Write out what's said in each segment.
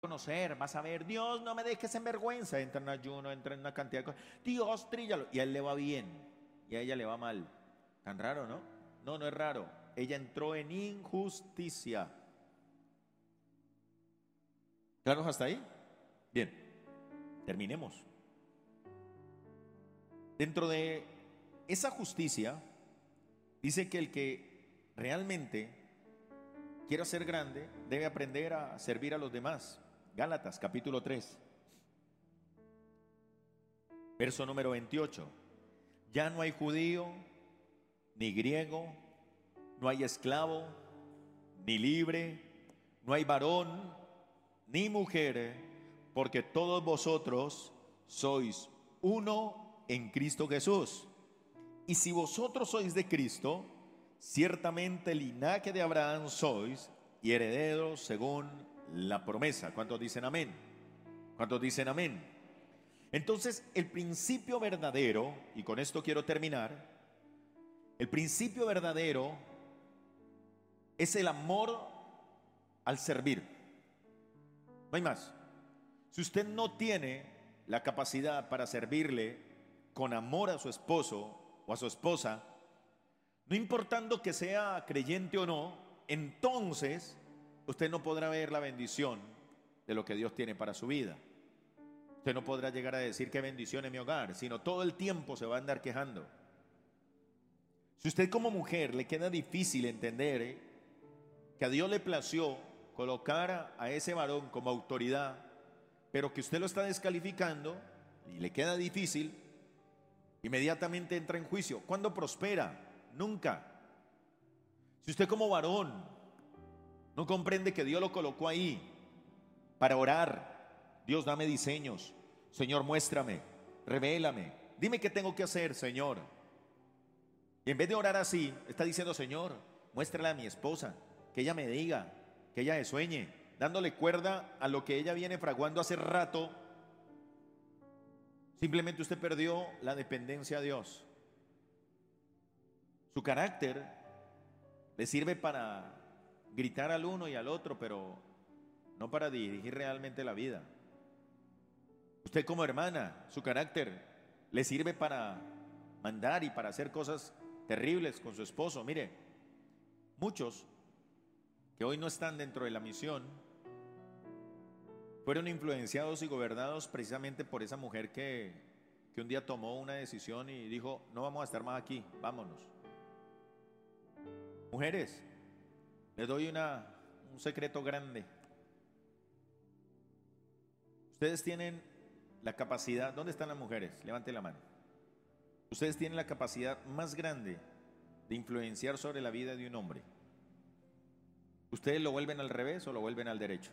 conocer, vas a ver, Dios, no me dejes en vergüenza, entra en ayuno, entra en una cantidad de cosas, Dios, tríllalo, y a él le va bien, y a ella le va mal. Tan raro, ¿no? No, no es raro. Ella entró en injusticia. ¿Claros hasta ahí? Bien, terminemos. Dentro de esa justicia, dice que el que realmente quiera ser grande debe aprender a servir a los demás. Gálatas capítulo 3, verso número 28. Ya no hay judío, ni griego, no hay esclavo, ni libre, no hay varón, ni mujer, porque todos vosotros sois uno en Cristo Jesús. Y si vosotros sois de Cristo, ciertamente linaje de Abraham sois y herederos según la promesa. ¿Cuántos dicen amén? ¿Cuántos dicen amén? Entonces, el principio verdadero, y con esto quiero terminar, el principio verdadero es el amor al servir. No hay más. Si usted no tiene la capacidad para servirle con amor a su esposo o a su esposa, no importando que sea creyente o no, entonces usted no podrá ver la bendición de lo que Dios tiene para su vida. Usted no podrá llegar a decir qué bendición en mi hogar, sino todo el tiempo se va a andar quejando. Si usted como mujer le queda difícil entender que a Dios le plació colocar a ese varón como autoridad, pero que usted lo está descalificando y le queda difícil, inmediatamente entra en juicio. ¿Cuándo prospera? Nunca. Si usted como varón no comprende que Dios lo colocó ahí para orar, Dios, dame diseños, Señor, muéstrame, revélame, dime qué tengo que hacer, Señor. Y en vez de orar así, está diciendo, Señor, muéstrale a mi esposa, que ella me diga, que ella se sueñe, dándole cuerda a lo que ella viene fraguando hace rato. Simplemente usted perdió la dependencia a Dios. Su carácter le sirve para gritar al uno y al otro, pero no para dirigir realmente la vida. Usted como hermana, su carácter le sirve para mandar y para hacer cosas terribles con su esposo. Mire, muchos que hoy no están dentro de la misión fueron influenciados y gobernados precisamente por esa mujer que un día tomó una decisión y dijo, no vamos a estar más aquí, vámonos. Mujeres, les doy un secreto grande. Ustedes tienen la capacidad, ¿dónde están las mujeres? Levanten la mano. Ustedes tienen la capacidad más grande de influenciar sobre la vida de un hombre. ¿Ustedes lo vuelven al revés o lo vuelven al derecho?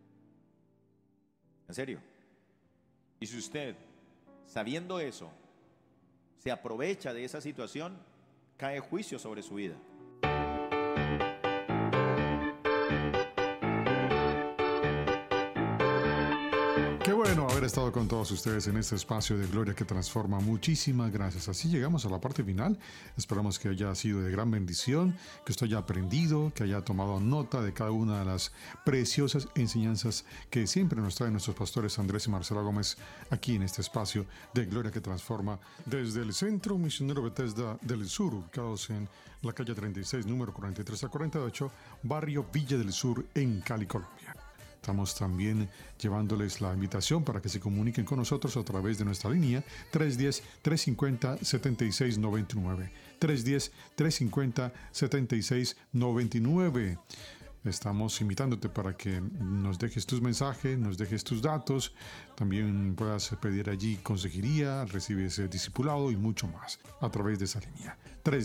¿En serio? Y si usted, sabiendo eso, se aprovecha de esa situación, cae juicio sobre su vida. Qué bueno haber estado con todos ustedes en este espacio de Gloria que Transforma. Muchísimas gracias. Así llegamos a la parte final. Esperamos que haya sido de gran bendición, que usted haya aprendido, que haya tomado nota de cada una de las preciosas enseñanzas que siempre nos traen nuestros pastores Andrés y Marcela Gómez aquí en este espacio de Gloria que Transforma desde el Centro Misionero Bethesda del Sur, ubicados en la calle 36, número 43 a 48, barrio Villa del Sur en Cali, Colombia. Estamos también llevándoles la invitación para que se comuniquen con nosotros a través de nuestra línea 310-350-7699. 310-350-7699. Estamos invitándote para que nos dejes tus mensajes, nos dejes tus datos. También puedas pedir allí consejería, recibes discipulado y mucho más a través de esa línea.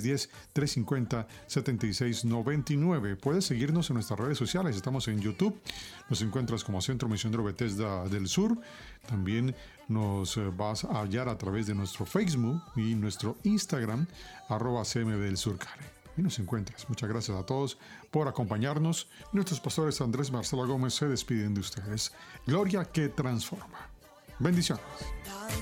310-350-7699. Puedes seguirnos en nuestras redes sociales. Estamos en YouTube. Nos encuentras como Centro Misionero Bethesda del Sur. También nos vas a hallar a través de nuestro Facebook y nuestro Instagram, @CMB del Sur Cali. Y nos encuentras. Muchas gracias a todos por acompañarnos. Nuestros pastores Andrés y Marcela Gómez se despiden de ustedes. Gloria que transforma. Bendiciones.